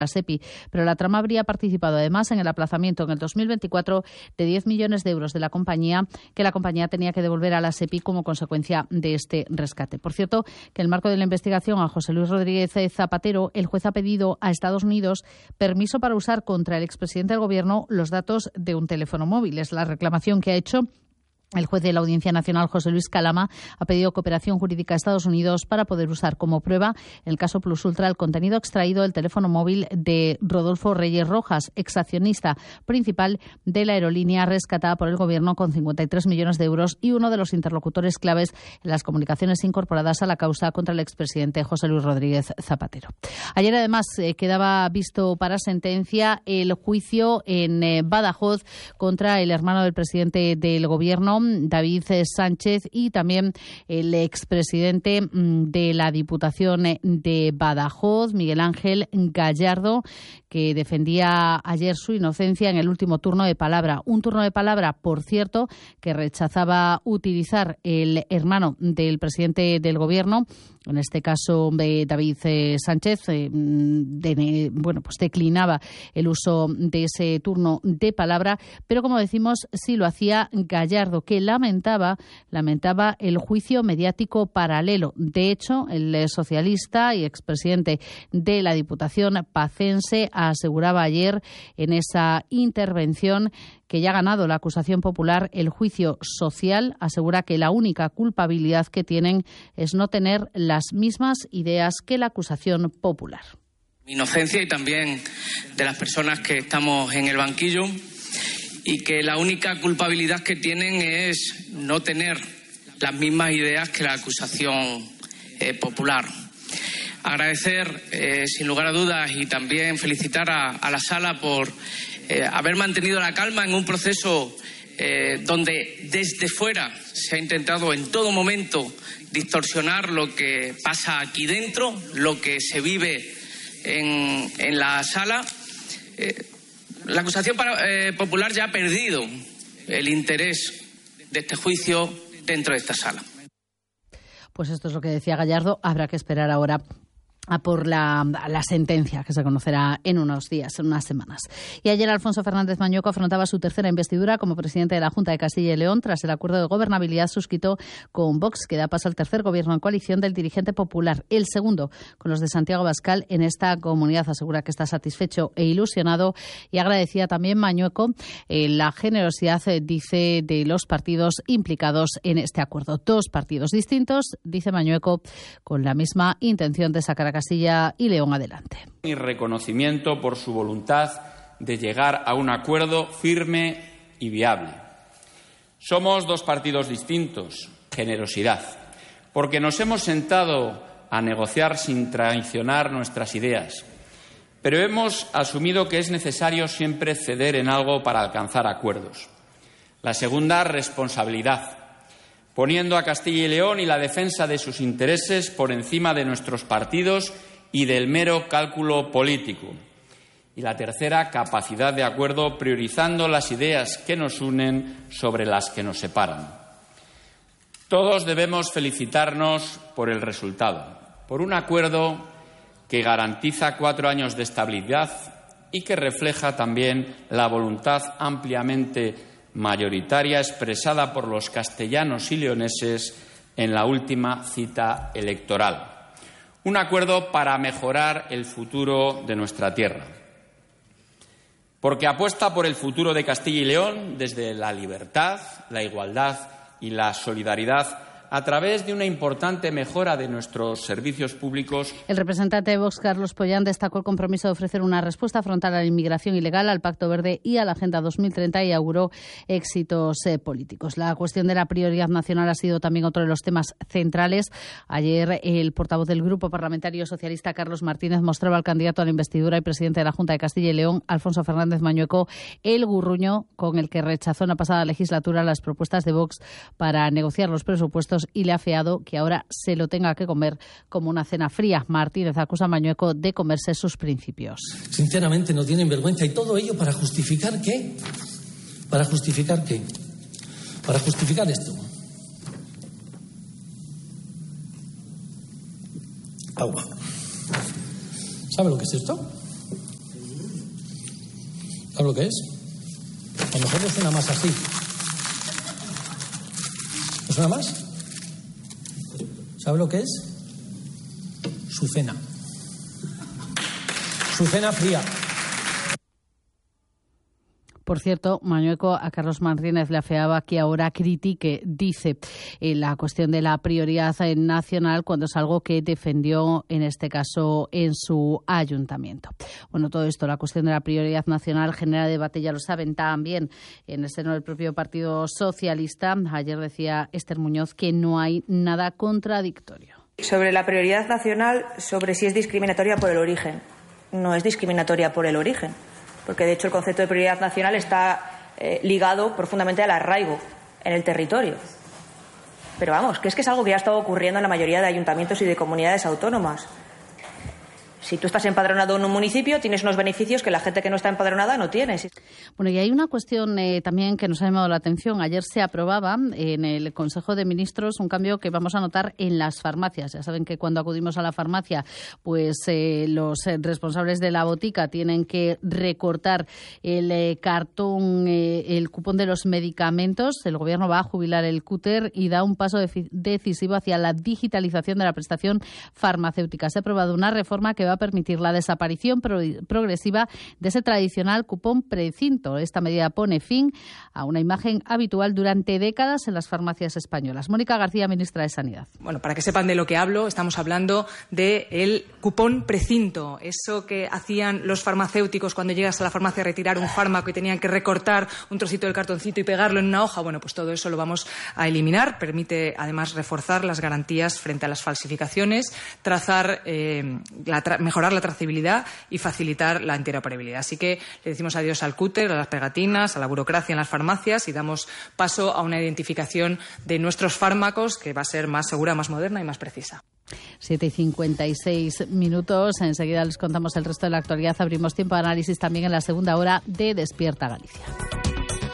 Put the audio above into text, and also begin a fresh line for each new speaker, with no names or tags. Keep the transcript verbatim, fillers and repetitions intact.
la SEPI, pero la trama habría participado además en el aplazamiento en el dos mil veinticuatro de diez millones de euros de la compañía que la compañía tenía que devolver a la SEPI como consecuencia de este rescate. Por cierto, que en el marco de la investigación a José Luis Rodríguez Zapatero, el juez ha pedido a Estados Unidos permiso para usar contra el expresidente del Gobierno los datos de un teléfono móvil. Es la reclamación que ha hecho el juez de la Audiencia Nacional, José Luis Calama, ha pedido cooperación jurídica a Estados Unidos para poder usar como prueba, en el caso Plus Ultra, el contenido extraído del teléfono móvil de Rodolfo Reyes Rojas, exaccionista principal de la aerolínea rescatada por el Gobierno con cincuenta y tres millones de euros y uno de los interlocutores claves en las comunicaciones incorporadas a la causa contra el expresidente José Luis Rodríguez Zapatero. Ayer, además, eh, quedaba visto para sentencia el juicio en eh, Badajoz contra el hermano del presidente del Gobierno, David Sánchez, y también el expresidente de la Diputación de Badajoz, Miguel Ángel Gallardo, que defendía ayer su inocencia en el último turno de palabra. Un turno de palabra, por cierto, que rechazaba utilizar el hermano del presidente del Gobierno, en este caso de David eh, Sánchez, eh, de, bueno, pues declinaba el uso de ese turno de palabra, pero como decimos, sí lo hacía Gallardo, que lamentaba, lamentaba el juicio mediático paralelo. De hecho, el socialista y expresidente de la Diputación pacense aseguraba ayer en esa intervención que ya ha ganado la acusación popular el juicio social. Asegura que la única culpabilidad que tienen es no tener las mismas ideas que la acusación popular.
Mi inocencia y también de las personas que estamos en el banquillo, y que la única culpabilidad que tienen es no tener las mismas ideas que la acusación eh, popular. Agradecer, eh, sin lugar a dudas, y también felicitar a, a la Sala por eh, haber mantenido la calma en un proceso eh, donde desde fuera se ha intentado en todo momento distorsionar lo que pasa aquí dentro, lo que se vive en, en la Sala. Eh, la acusación para, eh, popular ya ha perdido el interés de este juicio dentro de esta Sala.
Pues esto es lo que decía Gallardo. Habrá que esperar ahora a por la, la sentencia, que se conocerá en unos días, en unas semanas. Y ayer Alfonso Fernández Mañueco afrontaba su tercera investidura como presidente de la Junta de Castilla y León tras el acuerdo de gobernabilidad suscrito con Vox, que da paso al tercer gobierno en coalición del dirigente popular, el segundo con los de Santiago Abascal en esta comunidad. Asegura que está satisfecho e ilusionado, y agradecía también Mañueco eh, la generosidad, eh, dice, de los partidos implicados en este acuerdo. Dos partidos distintos, dice Mañueco, con la misma intención de sacar a Castilla y León adelante.
Mi reconocimiento por su voluntad de llegar a un acuerdo firme y viable. Somos dos partidos distintos, generosidad, porque nos hemos sentado a negociar sin traicionar nuestras ideas, pero hemos asumido que es necesario siempre ceder en algo para alcanzar acuerdos. La segunda, responsabilidad, poniendo a Castilla y León y la defensa de sus intereses por encima de nuestros partidos y del mero cálculo político. Y la tercera, capacidad de acuerdo, priorizando las ideas que nos unen sobre las que nos separan. Todos debemos felicitarnos por el resultado, por un acuerdo que garantiza cuatro años de estabilidad y que refleja también la voluntad ampliamente mayoritaria expresada por los castellanos y leoneses en la última cita electoral. Un acuerdo para mejorar el futuro de nuestra tierra, porque apuesta por el futuro de Castilla y León desde la libertad, la igualdad y la solidaridad, a través de una importante mejora de nuestros servicios públicos.
El representante de Vox, Carlos Pollán, destacó el compromiso de ofrecer una respuesta frontal a la inmigración ilegal, al Pacto Verde y a la Agenda dos mil treinta, y auguró éxitos eh, políticos. La cuestión de la prioridad nacional ha sido también otro de los temas centrales. Ayer el portavoz del Grupo Parlamentario Socialista, Carlos Martínez, mostraba al candidato a la investidura y presidente de la Junta de Castilla y León, Alfonso Fernández Mañueco, el gurruño con el que rechazó en la pasada legislatura las propuestas de Vox para negociar los presupuestos, y le ha afeado que ahora se lo tenga que comer como una cena fría. Martínez acusa a Mañueco de comerse sus principios.
Sinceramente no tienen vergüenza, y todo ello para justificar ¿qué? ¿Para justificar qué? Para justificar esto. Agua. ¿Sabe lo que es esto? ¿Sabes lo que es? A lo mejor no suena más así. ¿No suena más? ¿Sabe lo que es? Su cena. Su cena fría.
Por cierto, Mañueco a Carlos Martínez le afeaba que ahora critique, dice, eh, la cuestión de la prioridad nacional cuando es algo que defendió, en este caso, en su ayuntamiento. Bueno, todo esto, la cuestión de la prioridad nacional, genera debate, ya lo saben, también en el seno del propio Partido Socialista. Ayer decía Esther Muñoz que no hay nada contradictorio.
Sobre la prioridad nacional, sobre si es discriminatoria por el origen. No es discriminatoria por el origen, porque de hecho el concepto de prioridad nacional está eh, ligado profundamente al arraigo en el territorio. Pero vamos, que es que es algo que ya ha estado ocurriendo en la mayoría de ayuntamientos y de comunidades autónomas. Si tú estás empadronado en un municipio, tienes unos beneficios que la gente que no está empadronada no tiene.
Bueno, y hay una cuestión eh, también que nos ha llamado la atención. Ayer se aprobaba en el Consejo de Ministros un cambio que vamos a notar en las farmacias. Ya saben que cuando acudimos a la farmacia, pues eh, los eh, responsables de la botica tienen que recortar el eh, cartón, eh, el cupón de los medicamentos. El Gobierno va a jubilar el cúter y da un paso decisivo hacia la digitalización de la prestación farmacéutica. Se ha aprobado una reforma que va a permitir la desaparición pro- progresiva de ese tradicional cupón precinto. Esta medida pone fin a una imagen habitual durante décadas en las farmacias españolas. Mónica García, ministra de Sanidad.
Bueno, para que sepan de lo que hablo, estamos hablando del cupón precinto, eso que hacían los farmacéuticos cuando llegas a la farmacia a retirar un fármaco y tenían que recortar un trocito del cartoncito y pegarlo en una hoja. Bueno, pues todo eso lo vamos a eliminar. Permite, además, reforzar las garantías frente a las falsificaciones, trazar eh, la tra- mejorar la trazabilidad y facilitar la interoperabilidad. Así que le decimos adiós al cúter, a las pegatinas, a la burocracia en las farmacias y damos paso a una identificación de nuestros fármacos que va a ser más segura, más moderna y más precisa.
siete y cincuenta y seis minutos. Enseguida les contamos el resto de la actualidad. Abrimos tiempo de análisis también en la segunda hora de Despierta Galicia.